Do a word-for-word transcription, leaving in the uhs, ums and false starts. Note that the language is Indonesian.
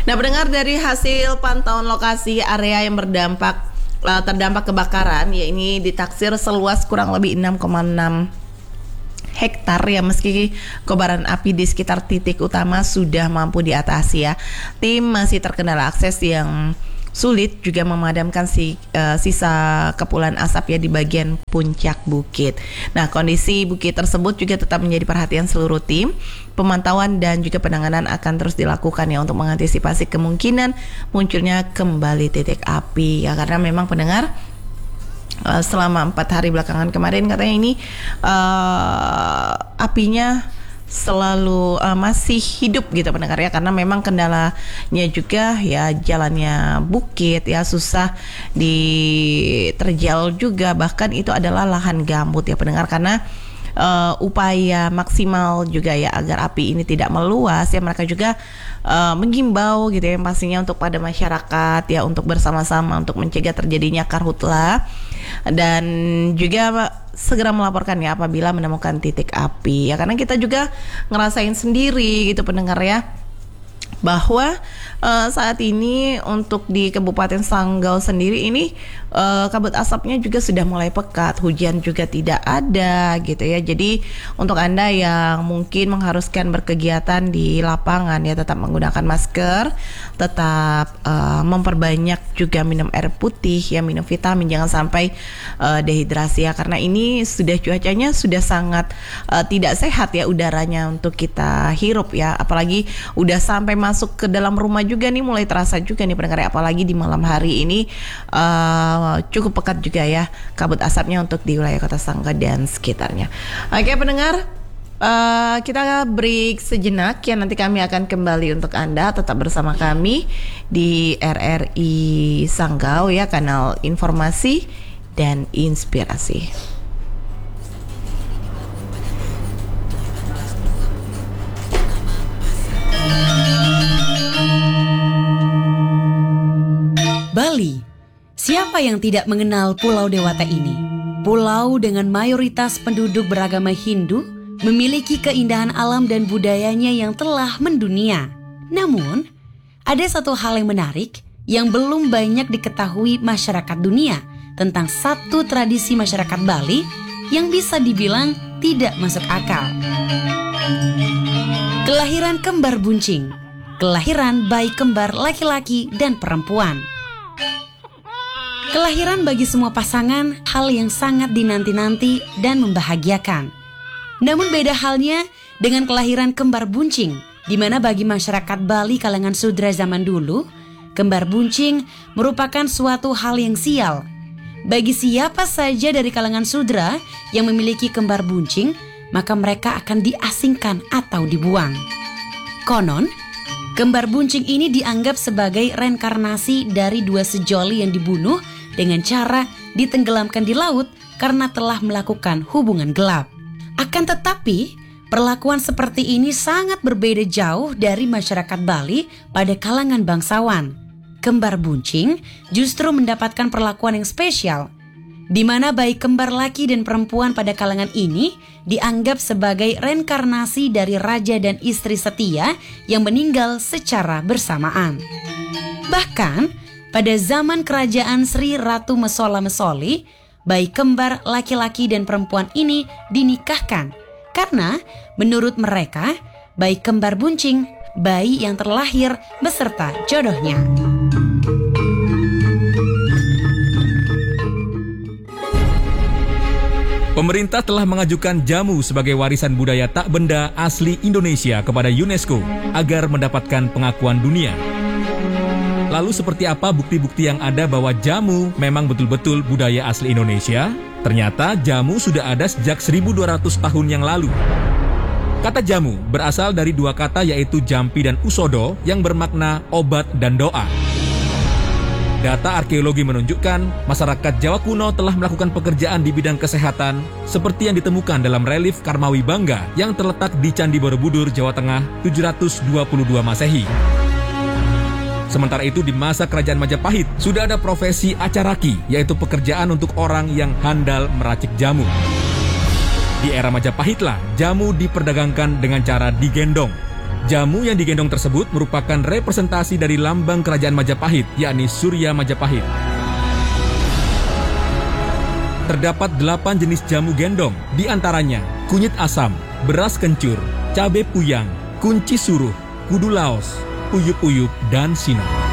Nah, pendengar, dari hasil pantauan lokasi area yang berdampak uh, terdampak kebakaran, ya ini ditaksir seluas kurang lebih enam koma enam hektar ya. Meski kobaran api di sekitar titik utama sudah mampu diatasi ya, tim masih terkendala akses yang sulit juga memadamkan si, uh, sisa kepulan asap ya di bagian puncak bukit. Nah, kondisi bukit tersebut juga tetap menjadi perhatian seluruh tim. Pemantauan dan juga penanganan akan terus dilakukan ya untuk mengantisipasi kemungkinan munculnya kembali titik api ya, karena memang pendengar, uh, selama empat hari belakangan kemarin katanya ini uh, apinya selalu uh, masih hidup gitu pendengar ya, karena memang kendalanya juga ya jalannya bukit ya, susah diterjal juga, bahkan itu adalah lahan gambut ya pendengar. Karena uh, upaya maksimal juga ya agar api ini tidak meluas ya, mereka juga uh, menghimbau gitu ya pastinya untuk pada masyarakat ya untuk bersama-sama untuk mencegah terjadinya karhutla dan juga segera melaporkan ya apabila menemukan titik api ya, karena kita juga ngerasain sendiri gitu pendengar ya, bahwa uh, saat ini untuk di Kabupaten Sanggau sendiri ini uh, kabut asapnya juga sudah mulai pekat, hujan juga tidak ada gitu ya. Jadi untuk Anda yang mungkin mengharuskan berkegiatan di lapangan ya, tetap menggunakan masker, tetap uh, memperbanyak juga minum air putih ya, minum vitamin, jangan sampai uh, dehidrasi ya, karena ini sudah cuacanya sudah sangat uh, tidak sehat ya udaranya untuk kita hirup ya, apalagi udah sampai masuk ke dalam rumah juga nih, mulai terasa juga nih pendengar, apalagi di malam hari ini uh, cukup pekat juga ya kabut asapnya untuk di wilayah Kota Sanggau dan sekitarnya. Oke pendengar, uh, kita break sejenak ya, nanti kami akan kembali untuk Anda, tetap bersama kami di R R I Sanggau ya, kanal informasi dan inspirasi. Bali, siapa yang tidak mengenal Pulau Dewata ini? Pulau dengan mayoritas penduduk beragama Hindu memiliki keindahan alam dan budayanya yang telah mendunia. Namun, ada satu hal yang menarik yang belum banyak diketahui masyarakat dunia tentang satu tradisi masyarakat Bali yang bisa dibilang tidak masuk akal. Kelahiran kembar buncing, kelahiran bayi kembar laki-laki dan perempuan. Kelahiran bagi semua pasangan hal yang sangat dinanti-nanti dan membahagiakan. Namun beda halnya dengan kelahiran kembar buncing, di mana bagi masyarakat Bali kalangan Sudra zaman dulu, kembar buncing merupakan suatu hal yang sial. Bagi siapa saja dari kalangan Sudra yang memiliki kembar buncing, maka mereka akan diasingkan atau dibuang. Konon, kembar buncing ini dianggap sebagai reinkarnasi dari dua sejoli yang dibunuh dengan cara ditenggelamkan di laut karena telah melakukan hubungan gelap. Akan tetapi, perlakuan seperti ini sangat berbeda jauh dari masyarakat Bali pada kalangan bangsawan. Kembar buncing justru mendapatkan perlakuan yang spesial, di mana bayi kembar laki dan perempuan pada kalangan ini dianggap sebagai reinkarnasi dari raja dan istri setia yang meninggal secara bersamaan. Bahkan, pada zaman kerajaan Sri Ratu Mesola Mesoli, bayi kembar laki-laki dan perempuan ini dinikahkan karena menurut mereka, bayi kembar buncing, bayi yang terlahir beserta jodohnya. Pemerintah telah mengajukan jamu sebagai warisan budaya tak benda asli Indonesia kepada UNESCO agar mendapatkan pengakuan dunia. Lalu seperti apa bukti-bukti yang ada bahwa jamu memang betul-betul budaya asli Indonesia? Ternyata jamu sudah ada sejak seribu dua ratus tahun yang lalu. Kata jamu berasal dari dua kata yaitu jampi dan usodo yang bermakna obat dan doa. Data arkeologi menunjukkan masyarakat Jawa kuno telah melakukan pekerjaan di bidang kesehatan seperti yang ditemukan dalam relief Karmawi Bangga yang terletak di Candi Borobudur, Jawa Tengah tujuh ratus dua puluh dua Masehi. Sementara itu di masa kerajaan Majapahit sudah ada profesi acaraki, yaitu pekerjaan untuk orang yang handal meracik jamu. Di era Majapahitlah jamu diperdagangkan dengan cara digendong. Jamu yang digendong tersebut merupakan representasi dari lambang kerajaan Majapahit, yakni Surya Majapahit. Terdapat delapan jenis jamu gendong, di antaranya kunyit asam, beras kencur, cabai puyang, kunci suruh, kudu laos, uyup-uyup, dan sinap.